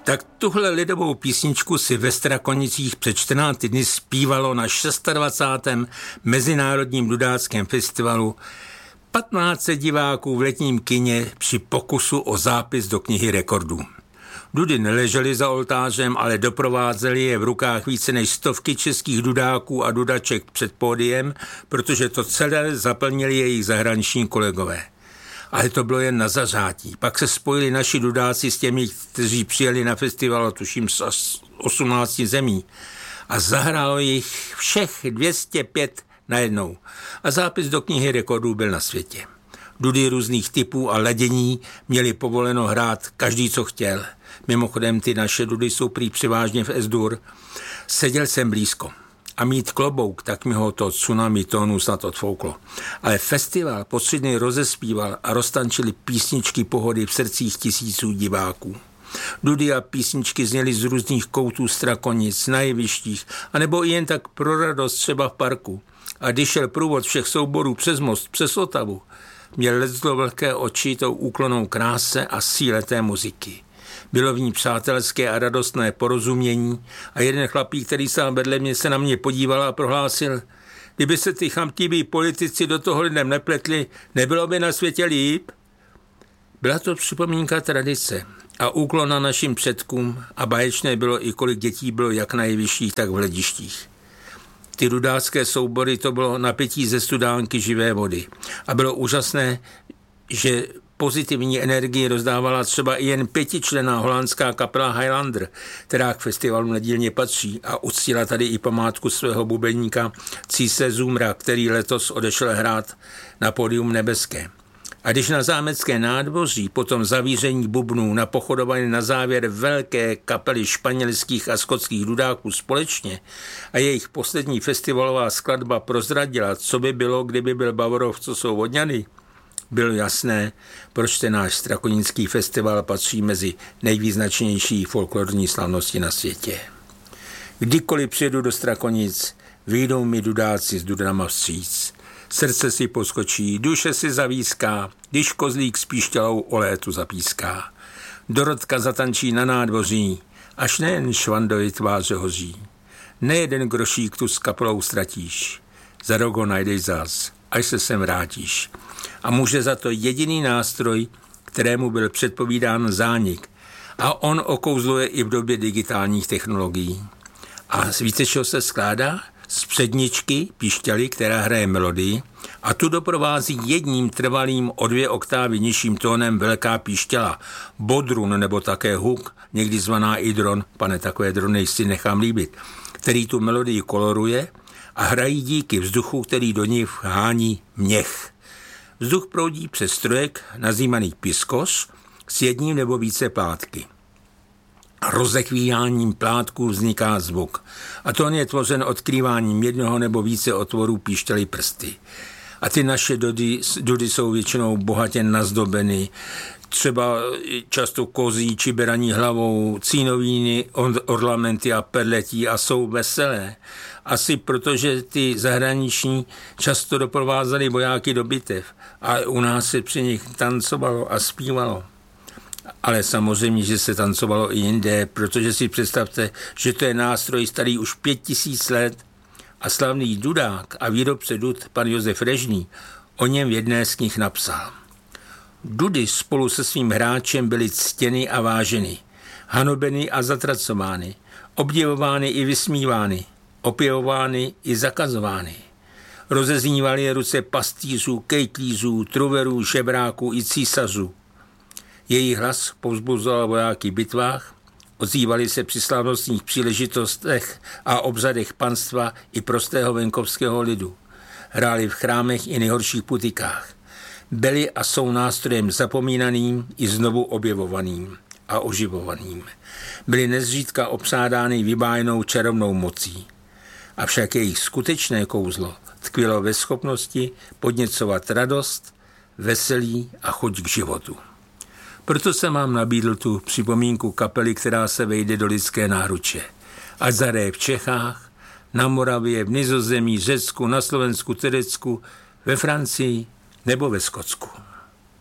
Tak tuhle lidovou písničku si ve Strakonicích před 14 dny zpívalo na 26. Mezinárodním dudáckém festivalu 15 diváků v letním kině při pokusu o zápis do knihy rekordů. Dudy neležely za oltářem, ale doprovázely je v rukách více než 100 českých dudáků a dudaček před pódiem, protože to celé zaplnili jejich zahraniční kolegové. Ale to bylo jen na zařátí. Pak se spojili naši dudáci s těmi, kteří přijeli na festival, tuším z 18 zemí. A zahrálo jich všech 205 najednou. A zápis do knihy rekordů byl na světě. Dudy různých typů a ladění měli povoleno hrát každý, co chtěl. Mimochodem, ty naše dudy jsou prý převážně v S-dur. Seděl jsem blízko. A mít klobouk, tak mi ho to tsunami tónu snad odfouklo. Ale festival po 3 dny rozespíval a roztančili písničky pohody v srdcích tisíců diváků. Dudy a písničky zněly z různých koutů Strakonic, na jevištích, anebo i jen tak pro radost třeba v parku. A když šel průvod všech souborů přes most, přes Otavu, měl leckdo velké oči tou úklonou kráse a síle té muziky. Bylo v ní přátelské a radostné porozumění a jeden chlapík, který sám vedle mě, se na mě podíval a prohlásil: kdyby se ty chamtiví politici do toho lidem nepletli, nebylo by na světě líp? Byla to připomínka tradice a úklona našim předkům a báječné bylo i kolik dětí bylo jak na jevištích, tak v hledištích. Ty dudácké soubory, to bylo napití ze studánky živé vody. A bylo úžasné, že pozitivní energii rozdávala třeba i jen 5členná holandská kapela Highlander, která k festivalu nedílně patří a uctila tady i památku svého bubeníka Císe Zumra, který letos odešel hrát na pódium nebeské. A když na zámecké nádvoří potom zavíření bubnů napochodovali na závěr velké kapely španělských a skotských dudáků společně a jejich poslední festivalová skladba prozradila, co by bylo, kdyby byl Bavorov, co jsou Vodňany, bylo jasné, proč ten náš Strakonický festival patří mezi nejvýznačnější folklorní slavnosti na světě. Kdykoliv přijedu do Strakonic, vyjdou mi dudáci s dudama vstříc. Srdce si poskočí, duše si zavíská, když kozlík s píšťalou o létu zapíská. Dorotka zatančí na nádvoří, až nejen švandovi tváře hoří. Nejeden grošík tu s kapelou ztratíš, za rok ho najdeš zas, až se sem vrátíš. A může za to jediný nástroj, kterému byl předpovídán zánik. A on okouzluje i v době digitálních technologií. A víte, čeho se skládá? Z předničky píšťaly, která hraje melodii, a tu doprovází jedním trvalým o 2 oktávy nižším tónem velká píšťala, bodrun nebo také huk, někdy zvaná i dron, pane, takové drony si nechám líbit, který tu melodii koloruje a hrají díky vzduchu, který do ní vhání měch. Vzduch proudí přes strojek nazývaný piskos s jedním nebo více plátky. Rozechvíjáním plátků vzniká zvuk a tón je tvořen odkrýváním jednoho nebo více otvorů píšťaly prsty. A ty naše dudy jsou většinou bohatě nazdobeny, třeba často kozí či beraní hlavou, cínovíny, ornamenty a perletí a jsou veselé. Asi protože ty zahraniční často doprovázely vojáky do bitev a u nás se při nich tancovalo a zpívalo. Ale samozřejmě, že se tancovalo i jinde, protože si představte, že to je nástroj starý už 5000 let a slavný dudák a výrobce dud pan Josef Režný o něm v jedné z knih napsal. Dudy spolu se svým hráčem byly ctěny a váženy, hanobeny a zatracovány, obdivovány i vysmívány, opěvovány i zakazovány. Rozeznívaly je ruce pastýřů, kejklířů, truverů, žebráků i císařů. Její hlas povzbuzoval vojáky v bitvách, ozývali se při slavnostních příležitostech a obřadech panstva i prostého venkovského lidu. Hráli v chrámech i nejhorších putikách. Byli a jsou nástrojem zapomínaným i znovu objevovaným a oživovaným. Byli nezřídka obsádány vybájenou čarovnou mocí. Avšak jejich skutečné kouzlo tkvělo ve schopnosti podněcovat radost, veselí a chuť k životu. Proto jsem vám nabídl tu připomínku kapely, která se vejde do lidské náruče. Ať zahraje v Čechách, na Moravě, v Nizozemí, Řecku, na Slovensku, Turecku, ve Francii nebo ve Skotsku.